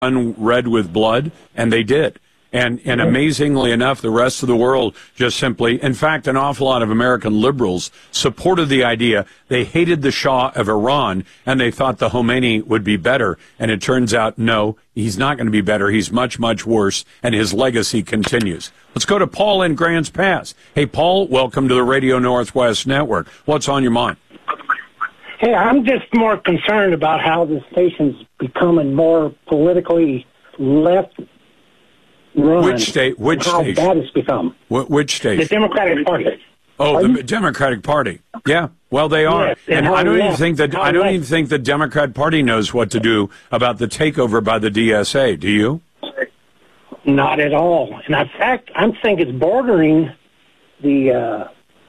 red with blood, and they did. And amazingly enough, the rest of the world just simply, in fact, an awful lot of American liberals supported the idea. They hated the Shah of Iran, and they thought the Khomeini would be better. And it turns out, no, he's not going to be better. He's much, much worse, and his legacy continues. Let's go to Paul in Grants Pass. Hey, Paul, welcome to the Radio Northwest Network. What's on your mind? Hey, I'm just more concerned about how this station's becoming more politically left. Which state? Which how station? bad it's become. Which station? The Democratic Party. Oh, the Democratic Party. Yeah, well, they are, yes, and I don't even think that the Democrat Party knows what to do about the takeover by the DSA. Do you? Not at all. And in fact, I think it's bordering the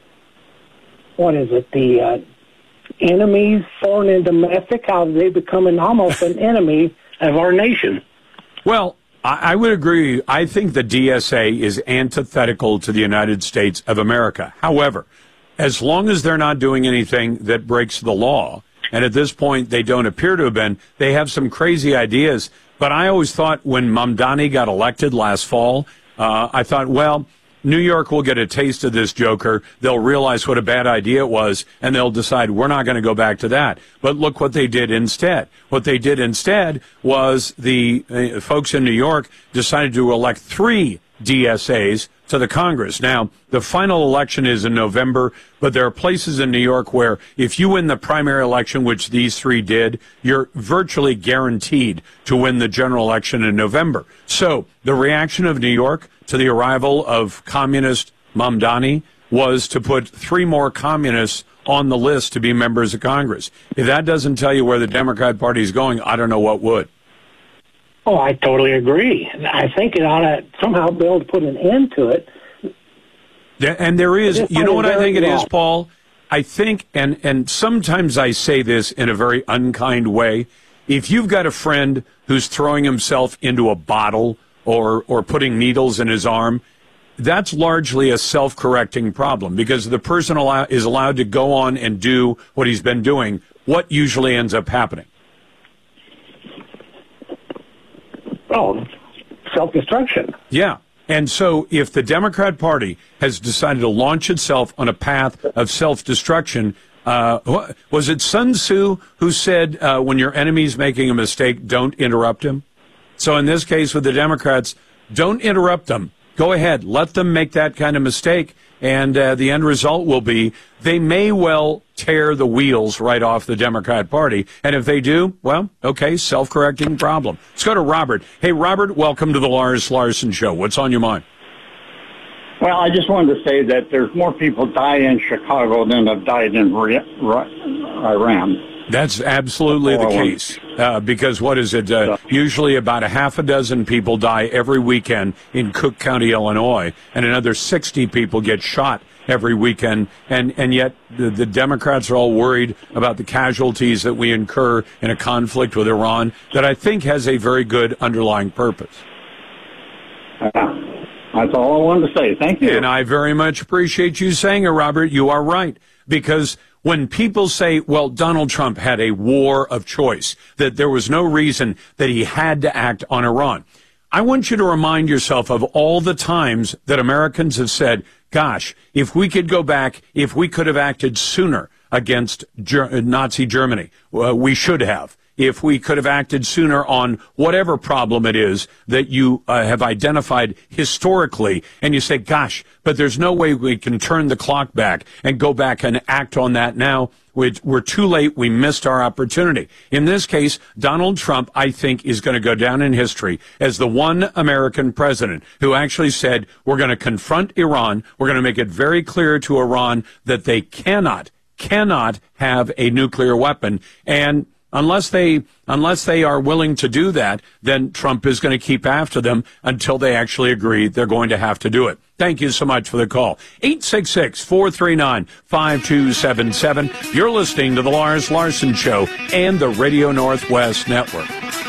the enemies, foreign and domestic. How they becoming almost an enemy of our nation. Well, I would agree. I think the DSA is antithetical to the United States of America. However, as long as they're not doing anything that breaks the law, and at this point they don't appear to have been, they have some crazy ideas. But I always thought when Mamdani got elected last fall, I thought, well, New York will get a taste of this joker. They'll realize what a bad idea it was, and they'll decide we're not going to go back to that. But look what they did instead. What they did instead was the folks in New York decided to elect 3 DSAs to the Congress. Now, the final election is in November, but there are places in New York where if you win the primary election, which these 3 did, you're virtually guaranteed to win the general election in November. So the reaction of New York to the arrival of communist Mamdani was to put 3 more communists on the list to be members of Congress. If that doesn't tell you where the Democrat Party is going, I don't know what would. Oh, I totally agree. I think it ought to somehow be able to put an end to it. And there is, you know what I think it is, Paul? I think, and sometimes I say this in a very unkind way, if you've got a friend who's throwing himself into a bottle or putting needles in his arm, that's largely a self-correcting problem because the person is allowed to go on and do what he's been doing. What usually ends up happening? Oh, self-destruction. Yeah. And so if the Democrat Party has decided to launch itself on a path of self-destruction, was it Sun Tzu who said, when your enemy's making a mistake, don't interrupt him? So in this case with the Democrats, don't interrupt them. Go ahead. Let them make that kind of mistake. And the end result will be they may well tear the wheels right off the Democrat Party. And if they do, well, okay, self-correcting problem. Let's go to Robert. Hey, Robert, welcome to the Lars Larson Show. What's on your mind? Well, I just wanted to say that there's more people die in Chicago than have died in Iran. That's absolutely the case. Because what is it? Usually about a half a dozen people die every weekend in Cook County, Illinois, and another 60 people get shot every weekend. And yet the Democrats are all worried about the casualties that we incur in a conflict with Iran that I think has a very good underlying purpose. That's all I wanted to say. Thank you. And I very much appreciate you saying it, Robert. You are right. Because when people say, well, Donald Trump had a war of choice, that there was no reason that he had to act on Iran, I want you to remind yourself of all the times that Americans have said, gosh, if we could go back, if we could have acted sooner against Nazi Germany, we should have. If we could have acted sooner on whatever problem it is that you have identified historically, and you say, gosh, but there's no way we can turn the clock back and go back and act on that now. We're too late. We missed our opportunity. In this case, Donald Trump, I think, is going to go down in history as the one American president who actually said, we're going to confront Iran. We're going to make it very clear to Iran that they cannot have a nuclear weapon. And unless they are willing to do that, then Trump is going to keep after them until they actually agree they're going to have to do it. Thank you so much for the call. 866-439-5277. You're listening to the Lars Larson Show and the Radio Northwest Network.